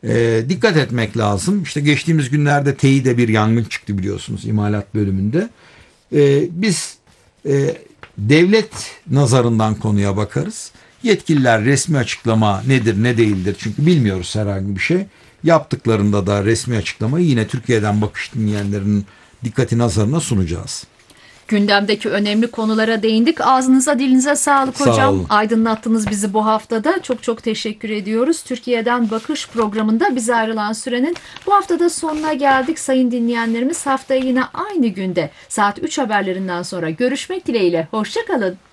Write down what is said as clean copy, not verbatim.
Dikkat etmek lazım. İşte geçtiğimiz günlerde TEİ'de bir yangın çıktı biliyorsunuz imalat bölümünde. Biz devlet nazarından konuya bakarız. Yetkililer resmi açıklama nedir ne değildir çünkü bilmiyoruz herhangi bir şey. Yaptıklarında da resmi açıklamayı yine Türkiye'den bakış dinleyenlerin dikkati nazarına sunacağız. Gündemdeki önemli konulara değindik. Ağzınıza dilinize sağlık hocam. Sağ olun. Aydınlattınız bizi bu haftada. Çok çok teşekkür ediyoruz. Türkiye'den Bakış programında bize ayrılan sürenin bu haftada sonuna geldik. Sayın dinleyenlerimiz haftaya yine aynı günde saat 3 haberlerinden sonra görüşmek dileğiyle. Hoşça kalın.